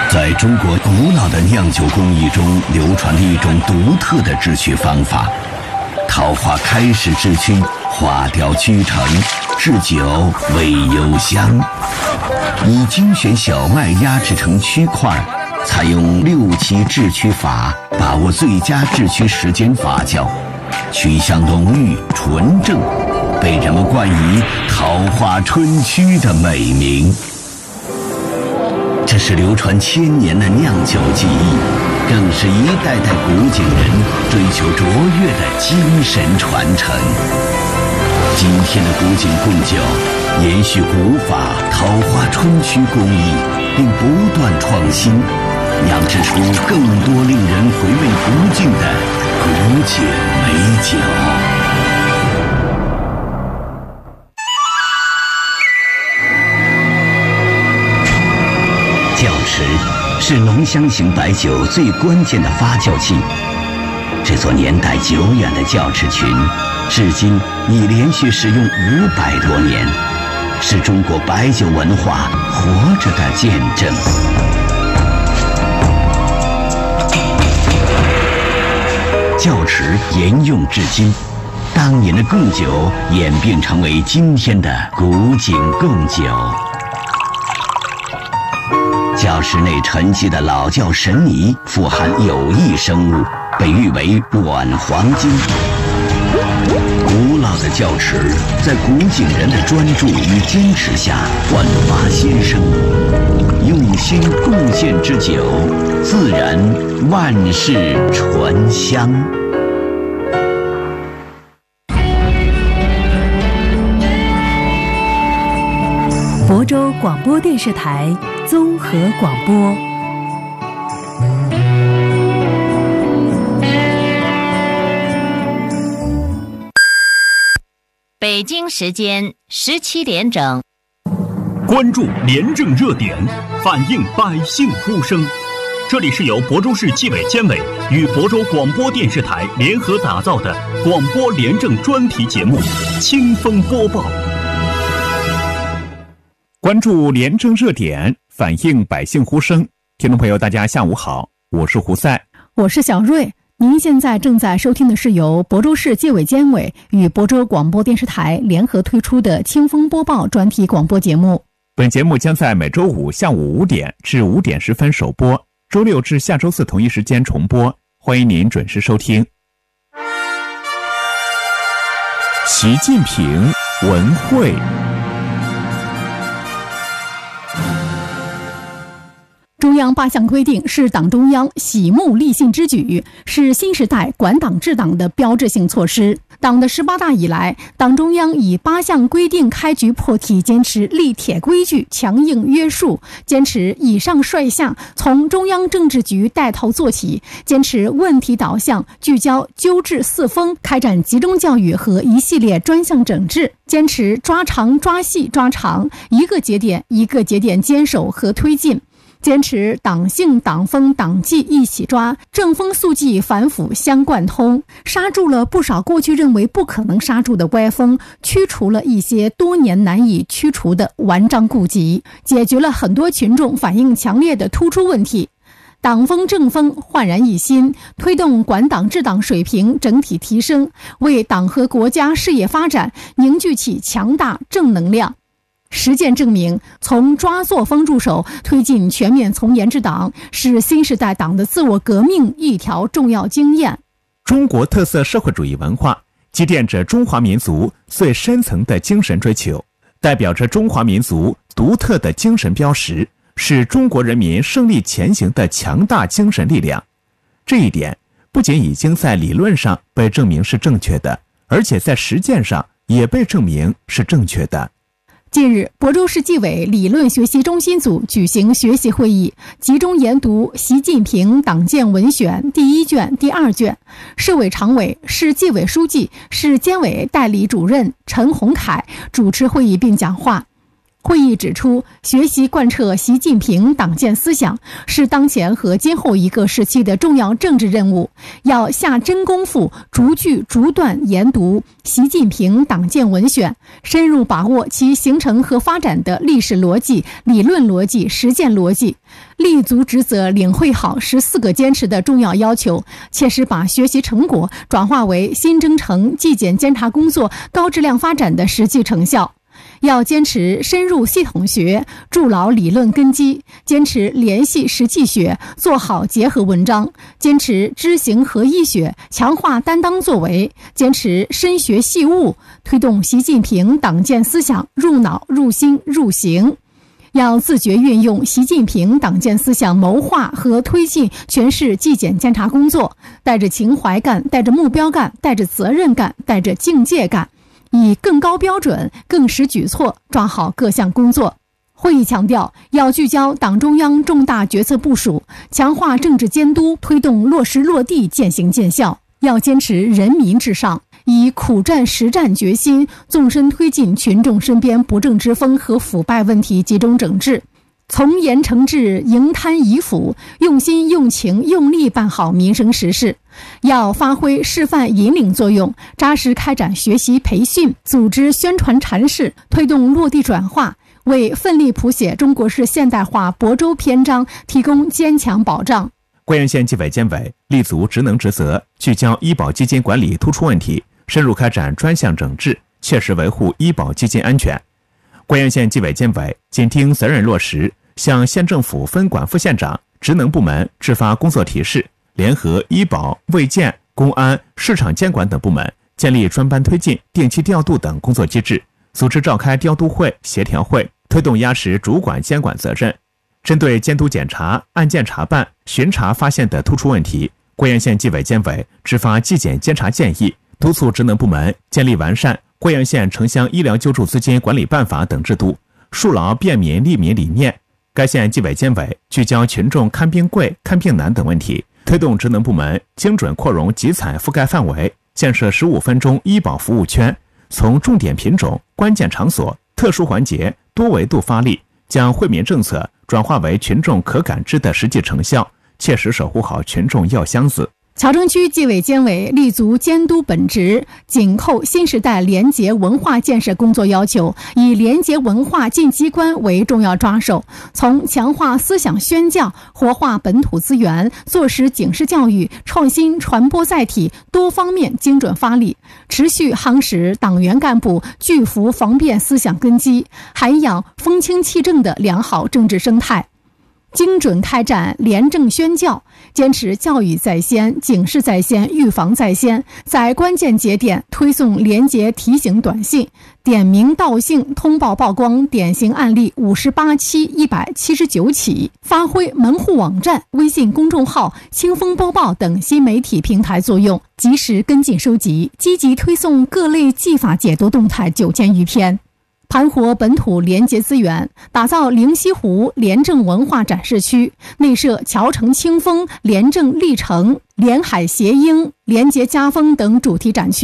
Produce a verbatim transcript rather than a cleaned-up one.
在中国古老的酿酒工艺中流传着一种独特的制曲方法。桃花开始制曲，花雕曲成，制酒味幽香。以精选小麦压制成曲块，采用六七制曲法，把握最佳制曲时间发酵，曲香浓郁纯正，被人们冠以桃花春曲的美名。这是流传千年的酿酒技艺，更是一代代古井人追求卓越的精神传承。今天的古井贡酒延续古法桃花春曲工艺，并不断创新，酿制出更多令人回味不尽的古井美酒。窖池是浓香型白酒最关键的发酵器。这座年代久远的窖池群，至今已连续使用五百多年，是中国白酒文化活着的见证。窖池沿用至今，当年的贡酒演变成为今天的古井贡酒。窖池内沉积的老窖神泥富含有益生物，被誉为软黄金。古老的窖池在古井人的专注与坚持下焕发新生，用心贡献之酒，自然万世醇香。 亳州广播电视台综合广播。 北京时间十七点整， 关注廉政热点，反映百姓呼声。这里是由亳州市纪委监委与亳州广播电视台联合打造的广播廉政专题节目《清风播报》。 关注廉政热点，反映百姓呼声。听众朋友，大家下午好，我是胡赛， 我是小瑞。您现在正在收听的是由亳州市纪委监委与亳州广播电视台联合推出的《清风播报》专题广播节目。 本节目将在每周五下午五点至五点十分首播，周六至下周四同一时间重播，欢迎您准时收听。习近平文会。 中央八项规定是党中央喜慕立信之举，是新时代管党治党的标志性措施。党的十八大以来，党中央以八项规定开局破题，坚持立铁规矩、强硬约束，坚持以上率下，从中央政治局带头做起，坚持问题导向、聚焦纠治四风，开展集中教育和一系列专项整治，坚持抓长抓细抓长，一个节点一个节点坚守和推进。坚持党性党风党纪一起抓，正风肃纪反腐相贯通，刹住了不少过去认为不可能刹住的歪风，驱除了一些多年难以驱除的顽瘴痼疾，解决了很多群众反映强烈的突出问题。党风正风焕然一新，推动管党治党水平整体提升，为党和国家事业发展凝聚起强大正能量。实践证明，从抓作风入手，推进全面从严治党，是新时代党的自我革命一条重要经验。 中国特色社会主义文化积淀着中华民族最深层的精神追求，代表着中华民族独特的精神标识，是中国人民胜利前行的强大精神力量。这一点不仅已经在理论上被证明是正确的，而且在实践上也被证明是正确的。 近日，亳州市纪委理论学习中心组举行学习会议，集中研读《习近平党建文选》第一卷、第二卷。市委常委、市纪委书记、市监委代理主任陈洪凯主持会议并讲话。 会议指出，学习贯彻习近平党建思想是当前和今后一个时期的重要政治任务，要下真功夫，逐句逐段研读习近平党建文选，深入把握其形成和发展的历史逻辑、理论逻辑、实践逻辑，立足职责，领会好十四个坚持的重要要求，切实把学习成果转化为新征程纪检监察工作高质量发展的实际成效。要坚持深入系统学，筑牢理论根基，坚持联系实际学，做好结合文章，坚持知行合一学，强化担当作为，坚持深学细悟，推动习近平党建思想入脑入心入刑。要自觉运用习近平党建思想谋划和推进全市纪检监察工作，带着情怀干，带着目标干，带着责任干，带着境界干，以更高标准、更实举措抓好各项工作。会议强调，要聚焦党中央重大决策部署，强化政治监督，推动落实落地见行见效。要坚持人民至上，以苦战实战决心，纵深推进群众身边不正之风和腐败问题集中整治，从严惩治，迎贪移腐，用心用情用力办好民生实事。要发挥示范引领作用，扎实开展学习培训，组织宣传阐释，推动落地转化，为奋力谱写中国式现代化亳州篇章提供坚强保障。 贵阳县纪委监委立足职能职责，聚焦医保基金管理突出问题，深入开展专项整治，切实维护医保基金安全。贵阳县纪委监委紧盯责任落实，向县政府分管副县长、职能部门制发工作提示，联合医保、卫健、公安、市场监管等部门，建立专班推进、定期调度等工作机制，组织召开调度会、协调会，推动压实主管监管责任。针对监督检查、案件查办、巡查发现的突出问题，贵阳县纪委监委制发纪检监察建议，督促职能部门建立完善贵阳县城乡医疗救助资金管理办法等制度，树牢便民利民理念。该县纪委监委聚焦群众看病贵、看病难等问题，推动职能部门精准扩容集采覆盖范围，建设十五分钟医保服务圈，从重点品种、关键场所、特殊环节多维度发力，将惠民政策转化为群众可感知的实际成效，切实守护好群众药箱子。 谯城区纪委监委立足监督本职，紧扣新时代廉洁文化建设工作要求，以廉洁文化进机关为重要抓手，从强化思想宣教、活化本土资源、做实警示教育、创新传播载体多方面精准发力，持续夯实党员干部巨幅防变思想根基，涵养风清气正的良好政治生态。精准开展廉政宣教，坚持教育在先、警示在先、预防在先，在关键节点推送廉洁提醒短信，点名道姓通报曝光典型案例五十八期一百七十九起，发挥门户网站、微信公众号、清风播报等新媒体平台作用，及时跟进收集，积极推送各类纪法解读动态九千余篇。盘活本土廉洁资源，打造灵溪湖廉政文化展示区，内设侨城清风、廉政历程、廉海谐英、廉洁家风等主题展区。